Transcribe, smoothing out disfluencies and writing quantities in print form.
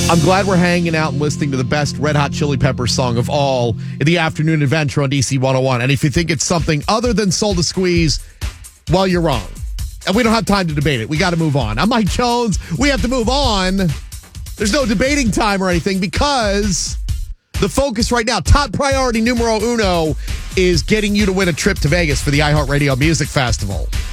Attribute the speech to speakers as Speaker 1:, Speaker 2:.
Speaker 1: I'm glad we're hanging out and listening to the best Red Hot Chili Peppers song of all in the afternoon adventure on DC 101. And if you think it's something other than Soul to Squeeze, well, you're wrong. And we don't have time to debate it. We got to move on. I'm Mike Jones. We have to move on. There's no debating time or anything because the focus right now, top priority numero uno, is getting you to win a trip to Vegas for the iHeartRadio Music Festival.